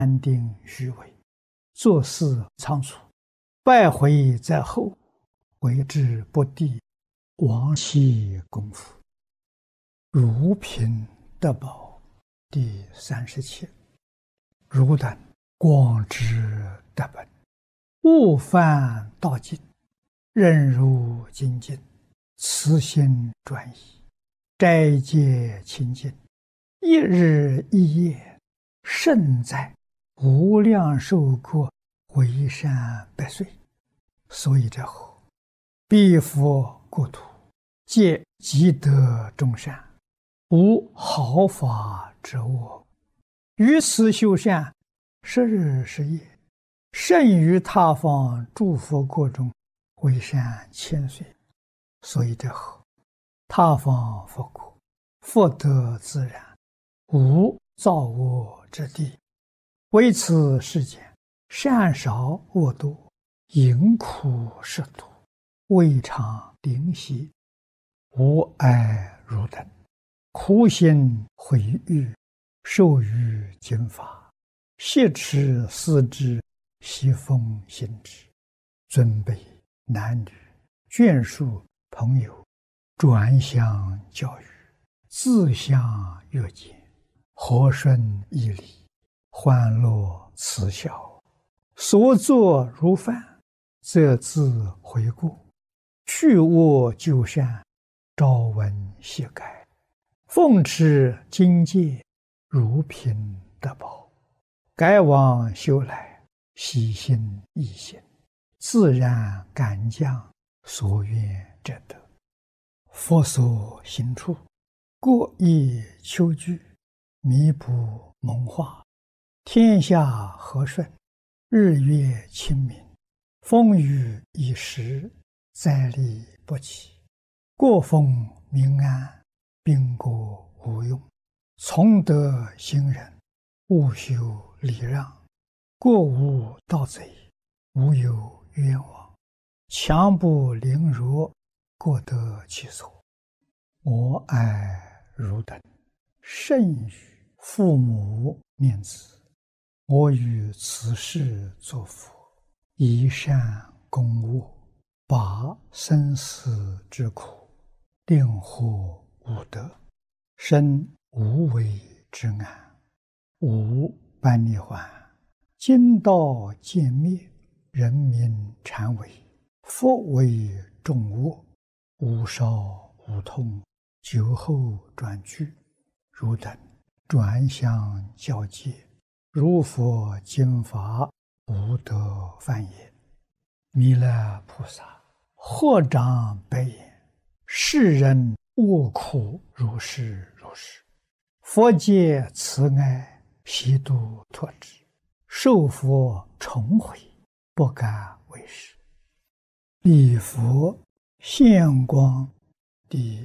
安定虚伪，做事仓促，败回在后，为之不第，亡其功夫。如贫得宝第37。汝等广之得本，勿犯道境，任如精进，慈心专一，斋戒清净，一日一夜，胜在无量寿国，为善百岁。所以者何？彼佛国土，皆积德众善，无毫发之恶。于此修善，10日10夜，胜于他方诸佛国中，为善千岁。所以者何？他方佛国，福德自然，无造恶之地。为此世间，善少恶多，淫苦食多，未尝灵犀。吾爱汝等，苦心毁誉，受于经法，挟持思之，习奉行之。尊卑男女，眷属朋友，转相教育，自相约见，和顺义理，欢乐慈孝，所作如饭，则自悔过，去恶就善，朝闻夕改，奉持经戒，如贫得宝。改往修来，喜心易行，自然感将，所愿者得。佛所行处，过意求具，弥补蒙化，天下和顺，日月清明，风雨已时，灾利不起，国风民安，兵国无用。从德行仁，勿修礼让，国无盗贼，无有冤枉，强不凌弱，各得其所。我爱汝等，甚于父母念子。我于此世作佛，以善攻恶，拔生死之苦，令获无得，生无为之安，无般涅槃。经道渐灭，人民禅为，佛为众恶，无少无痛，酒后转去。汝等转相教戒，如佛经法，无得犯也。弥勒菩萨合掌白言：世人恶苦如是如是，佛界慈爱，悉度脱之，受佛重悔，不敢为是。礼佛现光第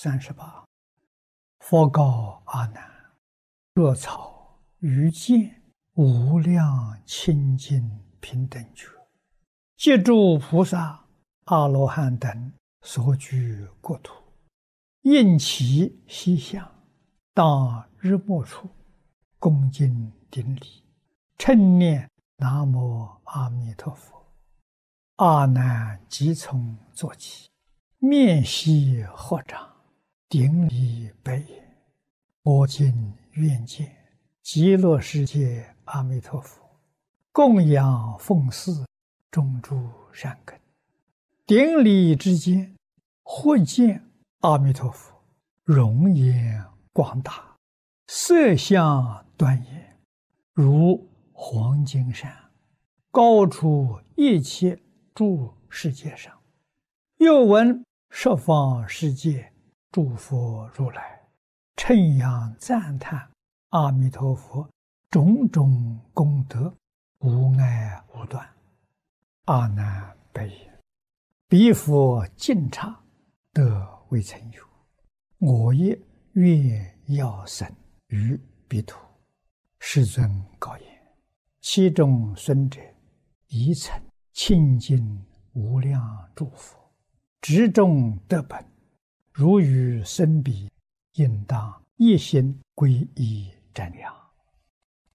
38。佛告阿难：若草于见无量清净平等觉，借诸菩萨阿罗汉等所居国土，应其西向，当日没处，恭敬顶礼，称念南无阿弥陀佛。阿难即从坐起，面悉合掌，顶礼白言：我今愿见极乐世界阿弥陀佛，供养奉祀，种诸善根。顶礼之间，忽见阿弥陀佛容颜广大，色相端严，如黄金山，高出一切诸世界上。又闻十方世界诸佛如来称扬赞叹阿弥陀佛种种功德，无碍无断。阿难白言：彼佛净刹，得未曾有，我也愿要生于彼土。世尊告言：其中孙者，宜曾清净无量诸佛，执众得本，如与生彼，应当一心皈依瞻仰。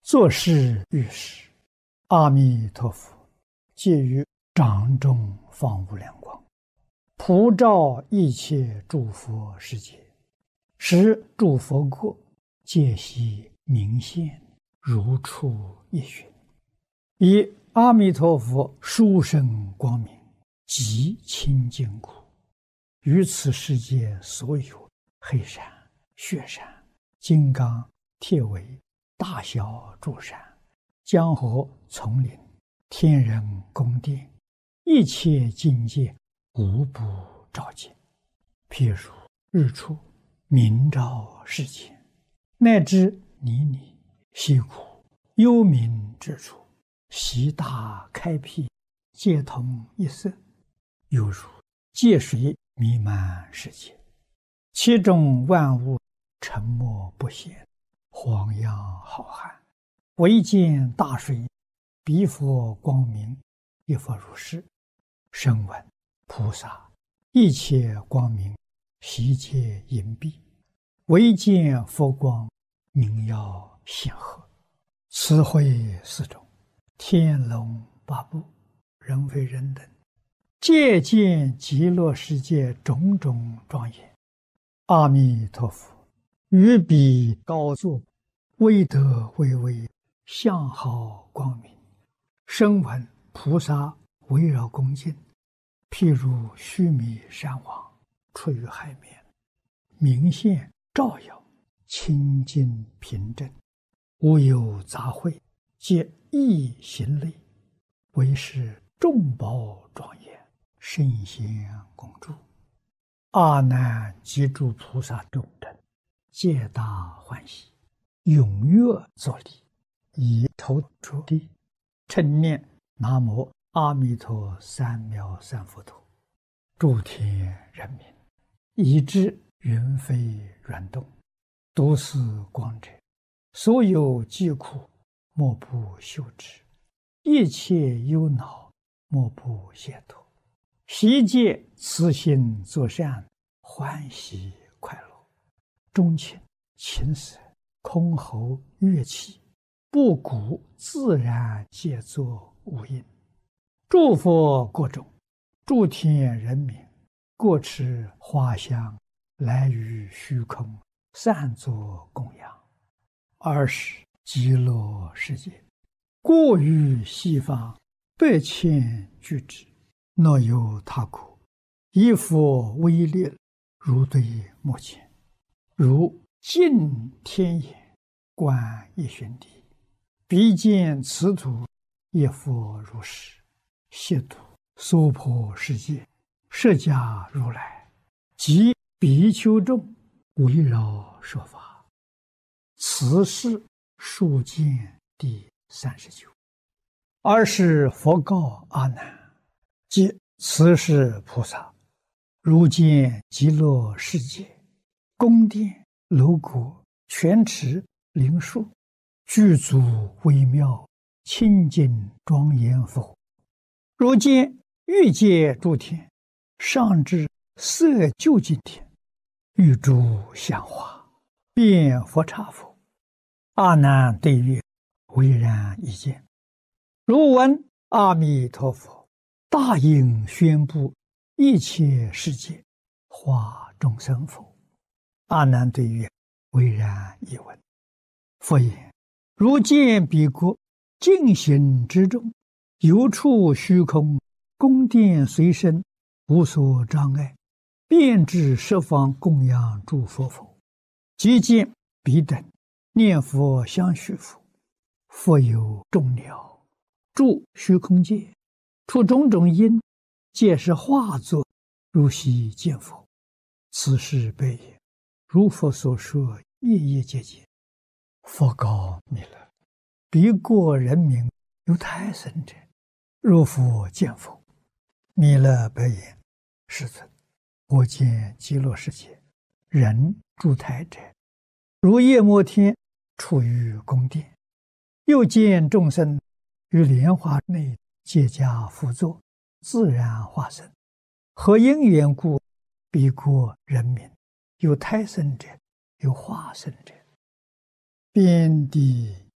作事遇事，阿弥陀佛借于掌中放无量光，普照一切诸佛世界，使诸佛国皆悉明现，如出一寻。以阿弥陀佛殊胜光明，极清净故，于此世界所有黑山、雪山、金刚、铁围、大小诸山、江河、丛林、天人宫殿，一切境界无不照见。譬如日出明照世间，乃至泥泞溪谷幽冥之处，悉大开辟，皆同一色，犹如界水弥漫世界，其中万物沉默不显，荒洋浩瀚，唯见大水，彼佛光明，一佛如是。声闻菩萨一切光明，悉皆隐蔽，唯见佛光明耀显赫。此会四种，天龙八部，人非人等，皆见极乐世界种种庄严。阿弥陀佛于彼高坐，威德巍巍，相好光明。声闻菩萨围绕恭敬，譬如须弥山王出于海面，明现照耀，清净平正，无有杂秽，皆一行类，为是众宝庄严，圣贤共住。阿难及诸菩萨众等，皆大欢喜，踊跃作礼，以头着地，称念南无阿弥陀三藐三佛陀。诸天人民，以至云飞软动，都是光者，所有疾苦莫不休止，一切忧恼莫不解脱，悉皆慈心作善，欢喜快乐。钟磬、琴瑟、箜篌、乐器，布谷自然皆作无应。诸佛国中，诸天人民，各持花香，来于虚空，散作供养。尔时极乐世界，过于西方100,000俱胝，若有他国，以佛威力，如对目前，如镜天眼，观一旬地，彼见此土，一佛如是，悉土娑婆世界，释迦如来及比丘众围绕说法。此是数见第39。尔时佛告阿难：即此是菩萨，如见极乐世界，宫殿楼阁、泉池、灵树，具足微妙，清净庄严佛。如见欲界诸天，上至色究竟天，欲诸香花，遍佛刹佛。阿难对曰：唯然一见。如闻阿弥陀佛大应宣布一切世界，化众生否？阿难对曰：唯然一闻。佛言：如见彼国净行之中，有处虚空，宫殿随身，无所障碍，遍至十方供养诸佛否？即见彼等念佛相续佛，佛有众鸟住虚空界，出种种因，皆是化作，如悉见佛。此事悲也。如佛所说，夜夜皆见。佛告弥勒：彼国人民有胎生者，若复见佛。弥勒白言：世尊，我见极乐世界人住胎者，如夜摩天处于宫殿，又见众生于莲花内皆加辅佐，自然化身。何因缘故？彼国人民有胎生者，有化身者。遍地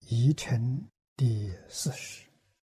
宜城第40。